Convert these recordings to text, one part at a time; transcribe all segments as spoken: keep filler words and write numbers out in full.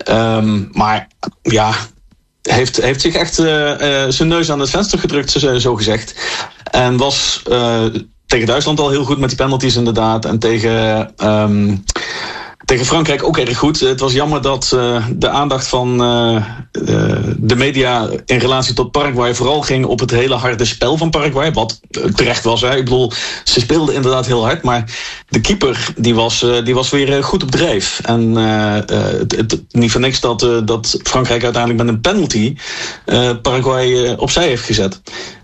Um, maar ja, heeft, heeft zich echt uh, uh, zijn neus aan het venster gedrukt, zo, zo gezegd. En was uh, tegen Duitsland al heel goed met die penalties inderdaad. En tegen... Um, Tegen Frankrijk ook erg goed. Het was jammer dat uh, de aandacht van uh, uh, de media in relatie tot Paraguay vooral ging op het hele harde spel van Paraguay. Wat terecht was. Hè. Ik bedoel, ze speelden inderdaad heel hard. Maar de keeper die was, uh, die was weer uh, goed op dreef. En uh, uh, het, het, niet voor niks dat, uh, dat Frankrijk uiteindelijk met een penalty uh, Paraguay uh, opzij heeft gezet.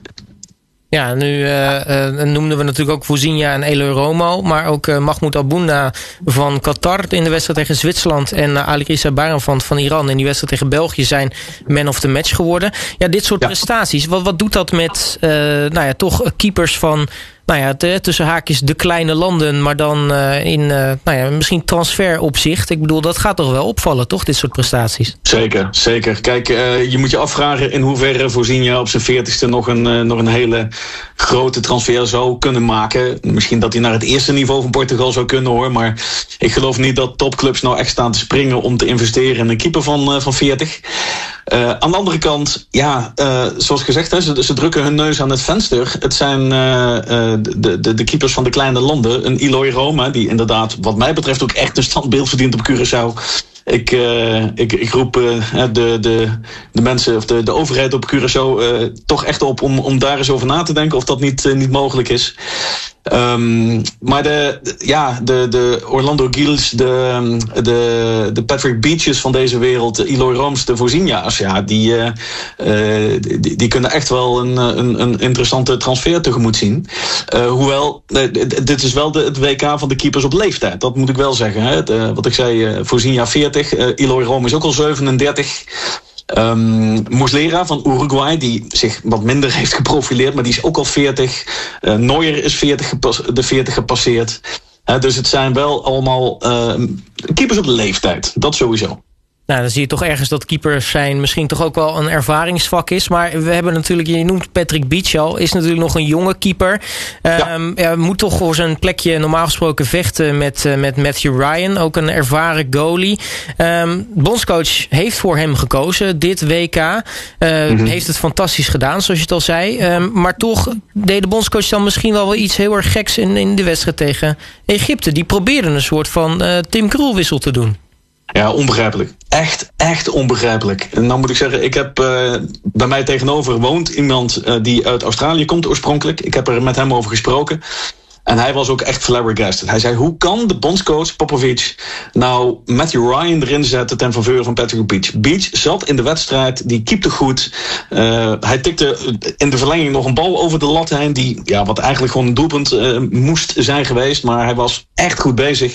Ja, nu uh, uh, noemden we natuurlijk ook Vozinha en Eloy Romo. Maar ook uh, Mahmoud Albouna van Qatar in de wedstrijd tegen Zwitserland. En uh, Ali Reza Baranvand van Iran in die wedstrijd tegen België zijn man of the match geworden. Ja, dit soort ja. prestaties. Wat, wat doet dat met uh, nou ja, toch keepers van... Nou ja, de, tussen haakjes de kleine landen, maar dan uh, in uh, nou ja, misschien transferopzicht. Ik bedoel, dat gaat toch wel opvallen, toch, dit soort prestaties? Zeker, zeker. Kijk, uh, je moet je afvragen in hoeverre Vozinha op zijn veertigste nog een, uh, nog een hele grote transfer zou kunnen maken. Misschien dat hij naar het eerste niveau van Portugal zou kunnen, hoor. Maar ik geloof niet dat topclubs nou echt staan te springen om te investeren in een keeper van, uh, van veertig. Uh, aan de andere kant, ja, uh, zoals gezegd, hè, ze, ze drukken hun neus aan het venster. Het zijn uh, uh, de, de, de keepers van de kleine landen. Een Eloy Roma, die inderdaad wat mij betreft ook echt een standbeeld verdient op Curaçao. Ik, uh, ik, ik roep uh, de, de, de mensen of de, de overheid op Curaçao uh, toch echt op om, om daar eens over na te denken of dat niet, uh, niet mogelijk is. Um, maar de, ja, de, de Orlando Gils, de, de, de Patrick Beaches van deze wereld, de Eloy Roms, de Vozinha's, ja, die, uh, uh, die, die kunnen echt wel een, een, een interessante transfer tegemoet zien. Uh, hoewel, uh, dit is wel de, het W K van de keepers op leeftijd, dat moet ik wel zeggen. Hè. De, wat ik zei, uh, Vozinha veertig, uh, Eloy Rom is ook al zevenendertig. Um, Muslera van Uruguay, die zich wat minder heeft geprofileerd, maar die is ook al veertig. Uh, Neuer is veertig gepas- de veertig gepasseerd. Uh, dus het zijn wel allemaal uh, keepers op de leeftijd. Dat sowieso. Nou, dan zie je toch ergens dat keepers zijn misschien toch ook wel een ervaringsvak is. Maar we hebben natuurlijk, je noemt Patrick Beach al, is natuurlijk nog een jonge keeper. Ja. Um, ja, moet toch voor zijn plekje normaal gesproken vechten met, uh, met Matthew Ryan, ook een ervaren goalie. Um, bondscoach heeft voor hem gekozen, dit W K. Uh, mm-hmm. Heeft het fantastisch gedaan, zoals je het al zei. Um, maar toch deed de bondscoach dan misschien wel wel iets heel erg geks in, in de wedstrijd tegen Egypte. Die probeerde een soort van uh, Tim Krul wissel te doen. Ja, onbegrijpelijk. Echt, echt onbegrijpelijk. En dan moet ik zeggen, ik heb uh, bij mij tegenover woont iemand uh, die uit Australië komt oorspronkelijk. Ik heb er met hem over gesproken. En hij was ook echt flabbergasted. Hij zei, hoe kan de bondscoach Popovic nou Matthew Ryan erin zetten ten faveur van Patrick Beach? Beach zat in de wedstrijd, die keepte goed. Uh, hij tikte in de verlenging nog een bal over de lat heen, die, ja, wat eigenlijk gewoon een doelpunt uh, moest zijn geweest. Maar hij was echt goed bezig.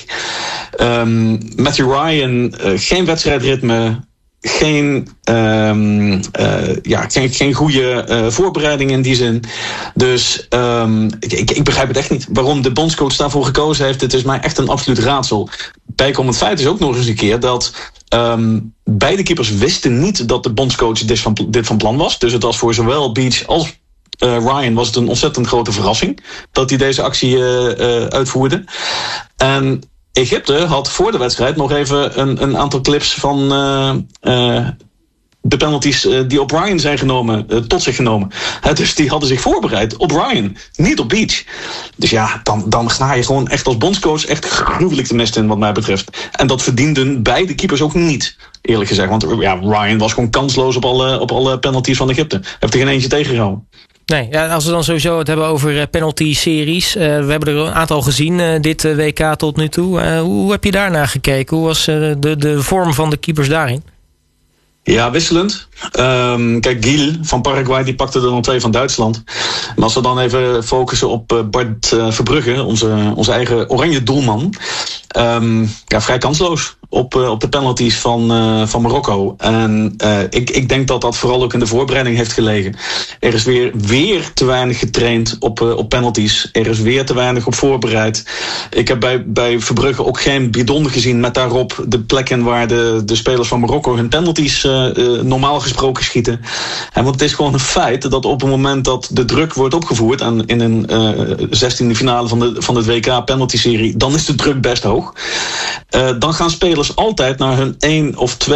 Um, Matthew Ryan, uh, geen wedstrijdritme. Geen, um, uh, ja, geen, geen goede uh, voorbereiding in die zin. Dus um, ik, ik, ik begrijp het echt niet. Waarom de bondscoach daarvoor gekozen heeft, het is mij echt een absoluut raadsel. Bijkomend feit is ook nog eens een keer dat um, beide keepers wisten niet dat de bondscoach dit van, dit van plan was. Dus het was voor zowel Beach als uh, Ryan was het een ontzettend grote verrassing dat hij deze actie uh, uh, uitvoerde. En Egypte had voor de wedstrijd nog even een, een aantal clips van uh, uh, de penalties uh, die op Ryan zijn genomen, uh, tot zich genomen. He, dus die hadden zich voorbereid op Ryan, niet op Beach. Dus ja, dan, dan ga je gewoon echt als bondscoach echt gruwelijk de mist in wat mij betreft. En dat verdienden beide keepers ook niet, eerlijk gezegd. Want ja, Ryan was gewoon kansloos op alle, op alle penalties van Egypte. Heeft er geen eentje tegengehouden. Nee, ja, als we dan sowieso het hebben over penalty-series. Uh, we hebben er een aantal gezien, uh, dit uh, W K tot nu toe. Uh, hoe heb je daarnaar gekeken? Hoe was uh, de, de vorm van de keepers daarin? Ja, wisselend. Um, kijk, Gil van Paraguay, die pakte er dan twee van Duitsland. Maar als we dan even focussen op uh, Bart uh, Verbrugge, onze, onze eigen oranje doelman. Um, ja, vrij kansloos op, uh, op de penalties van, uh, van Marokko. En uh, ik, ik denk dat dat vooral ook in de voorbereiding heeft gelegen. Er is weer, weer te weinig getraind op, uh, op penalties. Er is weer te weinig op voorbereid. Ik heb bij, bij Verbrugge ook geen bidon gezien met daarop de plekken waar de, de spelers van Marokko hun penalties uh, uh, normaal gesproken schieten. En want het is gewoon een feit dat op het moment dat de druk wordt opgevoerd en in een uh, zestiende finale van de, van de W K penalty serie, dan is de druk best hoog. Uh, dan gaan spelers altijd naar hun één of twee